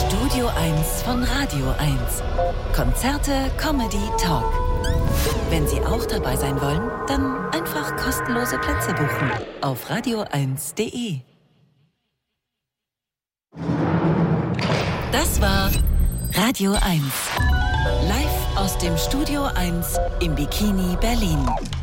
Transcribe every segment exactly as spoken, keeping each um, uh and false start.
Studio eins von Radio eins. Konzerte, Comedy, Talk. Wenn Sie auch dabei sein wollen, dann einfach kostenlose Plätze buchen auf radio eins punkt de. Das war Radio eins. Live aus dem Studio eins im Bikini Berlin.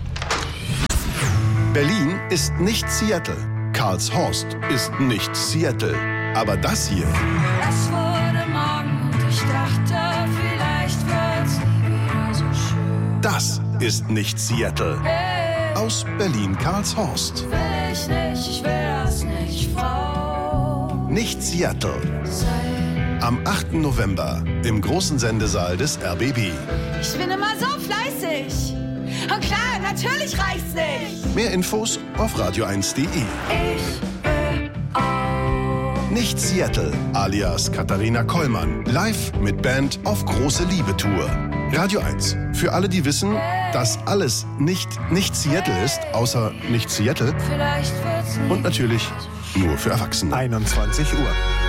Berlin ist nicht Seattle. Karlshorst ist nicht Seattle. Aber das hier... Es wurde Morgen und ich dachte, vielleicht wird's nie wieder so schön. Das ist nicht Seattle. Hey, aus Berlin-Karlshorst. Will ich nicht, ich will das nicht, Frau. Nicht Seattle. Sein. Am achten November im großen Sendesaal des R B B. Ich bin immer so fleißig. Und klar, natürlich reicht's nicht. Mehr Infos auf radio eins punkt de. Ich will auch. Nicht Seattle, alias Katharina Kollmann. Live mit Band auf große Liebe-Tour. Radio eins. Für alle, die wissen, dass alles nicht nicht Seattle ist, außer nicht Seattle. Vielleicht wird's nie. Und natürlich nur für Erwachsene. einundzwanzig Uhr.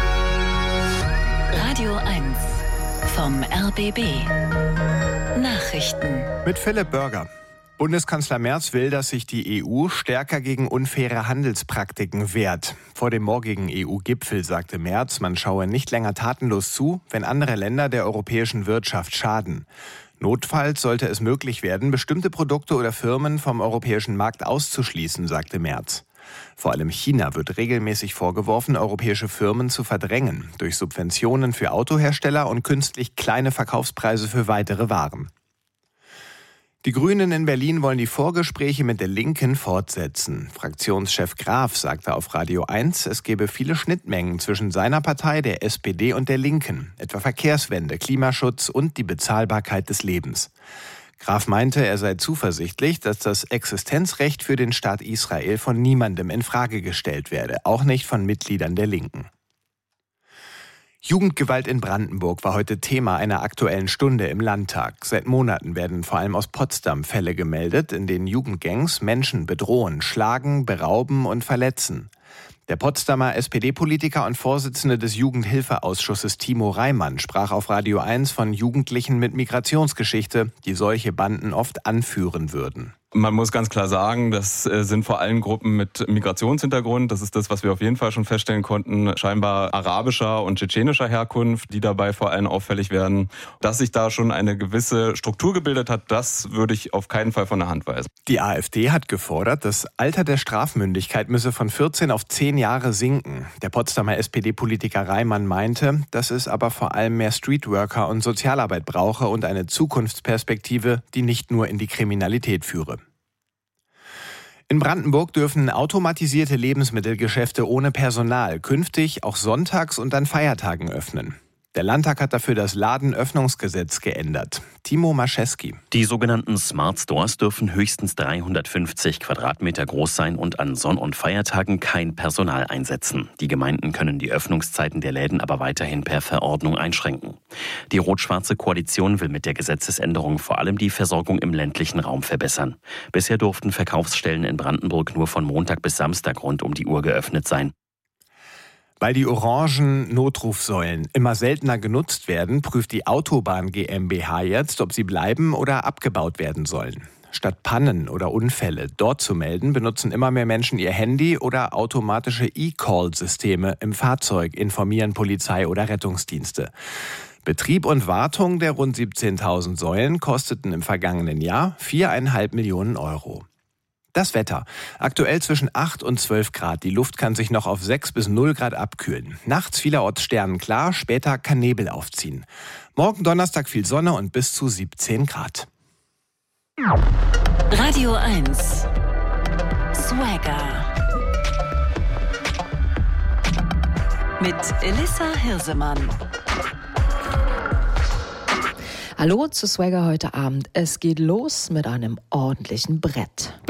Radio eins vom R B B. Nachrichten. Mit Philipp Börger. Bundeskanzler Merz will, dass sich die E U stärker gegen unfaire Handelspraktiken wehrt. Vor dem morgigen E U-Gipfel sagte Merz, man schaue nicht länger tatenlos zu, wenn andere Länder der europäischen Wirtschaft schaden. Notfalls sollte es möglich werden, bestimmte Produkte oder Firmen vom europäischen Markt auszuschließen, sagte Merz. Vor allem China wird regelmäßig vorgeworfen, europäische Firmen zu verdrängen, durch Subventionen für Autohersteller und künstlich kleine Verkaufspreise für weitere Waren. Die Grünen in Berlin wollen die Vorgespräche mit der Linken fortsetzen. Fraktionschef Graf sagte auf Radio eins, es gebe viele Schnittmengen zwischen seiner Partei, der S P D und der Linken, etwa Verkehrswende, Klimaschutz und die Bezahlbarkeit des Lebens. Graf meinte, er sei zuversichtlich, dass das Existenzrecht für den Staat Israel von niemandem in Frage gestellt werde, auch nicht von Mitgliedern der Linken. Jugendgewalt in Brandenburg war heute Thema einer Aktuellen Stunde im Landtag. Seit Monaten werden vor allem aus Potsdam Fälle gemeldet, in denen Jugendgangs Menschen bedrohen, schlagen, berauben und verletzen. Der Potsdamer S P D-Politiker und Vorsitzende des Jugendhilfeausschusses Timo Reimann sprach auf Radio eins von Jugendlichen mit Migrationsgeschichte, die solche Banden oft anführen würden. Man muss ganz klar sagen, das sind vor allem Gruppen mit Migrationshintergrund. Das ist das, was wir auf jeden Fall schon feststellen konnten. Scheinbar arabischer und tschetschenischer Herkunft, die dabei vor allem auffällig werden. Dass sich da schon eine gewisse Struktur gebildet hat, das würde ich auf keinen Fall von der Hand weisen. Die AfD hat gefordert, das Alter der Strafmündigkeit müsse von vierzehn auf zehn Jahre sinken. Der Potsdamer S P D-Politiker Reimann meinte, dass es aber vor allem mehr Streetworker und Sozialarbeit brauche und eine Zukunftsperspektive, die nicht nur in die Kriminalität führe. In Brandenburg dürfen automatisierte Lebensmittelgeschäfte ohne Personal künftig auch sonntags und an Feiertagen öffnen. Der Landtag hat dafür das Ladenöffnungsgesetz geändert. Timo Mascheski. Die sogenannten Smart Stores dürfen höchstens dreihundertfünfzig Quadratmeter groß sein und an Sonn- und Feiertagen kein Personal einsetzen. Die Gemeinden können die Öffnungszeiten der Läden aber weiterhin per Verordnung einschränken. Die rot-schwarze Koalition will mit der Gesetzesänderung vor allem die Versorgung im ländlichen Raum verbessern. Bisher durften Verkaufsstellen in Brandenburg nur von Montag bis Samstag rund um die Uhr geöffnet sein. Weil die orangen Notrufsäulen immer seltener genutzt werden, prüft die Autobahn GmbH jetzt, ob sie bleiben oder abgebaut werden sollen. Statt Pannen oder Unfälle dort zu melden, benutzen immer mehr Menschen ihr Handy oder automatische E-Call-Systeme im Fahrzeug, informieren Polizei oder Rettungsdienste. Betrieb und Wartung der rund siebzehntausend Säulen kosteten im vergangenen Jahr viereinhalb Millionen Euro. Das Wetter. Aktuell zwischen acht und zwölf Grad. Die Luft kann sich noch auf sechs bis null Grad abkühlen. Nachts vielerorts sternenklar, später kann Nebel aufziehen. Morgen Donnerstag viel Sonne und bis zu siebzehn Grad. Radio eins. Swagger. Mit Elissa Hirsemann. Hallo zu Swagger heute Abend. Es geht los mit einem ordentlichen Brett.